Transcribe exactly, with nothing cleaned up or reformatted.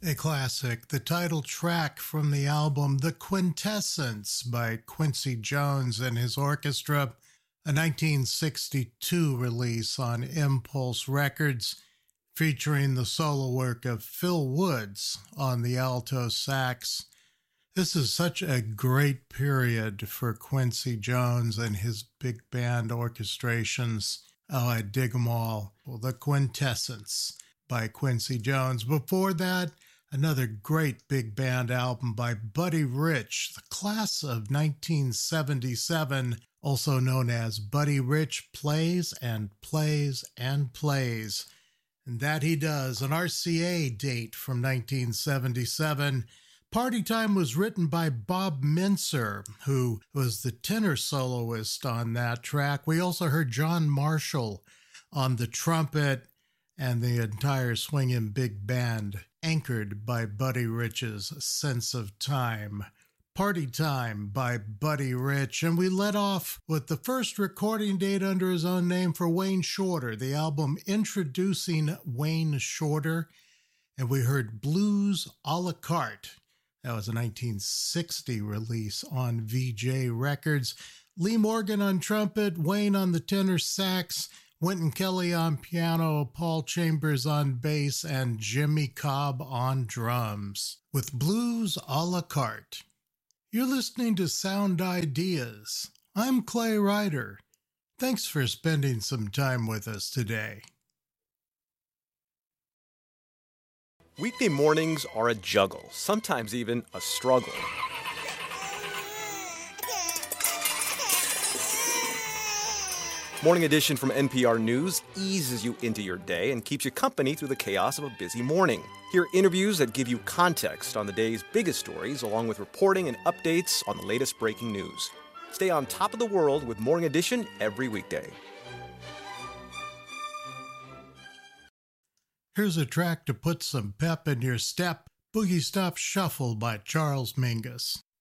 A classic, the title track from the album The Quintessence by Quincy Jones and his orchestra, a nineteen sixty-two release on Impulse Records, featuring the solo work of Phil Woods on the alto sax. This is such a great period for Quincy Jones and his big band orchestrations. Oh, I dig them all. Well, The Quintessence by Quincy Jones. Before that, another great big band album by Buddy Rich, the class of nineteen seventy-seven, also known as Buddy Rich Plays and Plays and Plays. And that he does. An R C A date from nineteen seventy-seven. Party Time was written by Bob Mintzer, who was the tenor soloist on that track. We also heard John Marshall on the trumpet and the entire swinging big band, anchored by Buddy Rich's sense of time. Party Time by Buddy Rich. And we let off with the first recording date under his own name for Wayne Shorter, the album Introducing Wayne Shorter. And we heard Blues a la carte. That was a nineteen sixty release on V J Records. Lee Morgan on trumpet, Wayne on the tenor sax, Wynton Kelly on piano, Paul Chambers on bass, and Jimmy Cobb on drums. With Blues a la carte. You're listening to Sound Ideas. I'm Clay Ryder. Thanks for spending some time with us today. Weekday mornings are a juggle, sometimes even a struggle. Morning Edition from N P R News eases you into your day and keeps you company through the chaos of a busy morning. Hear interviews that give you context on the day's biggest stories, along with reporting and updates on the latest breaking news. Stay on top of the world with Morning Edition every weekday. Here's a track to put some pep in your step. Boogie Stop Shuffle by Charles Mingus.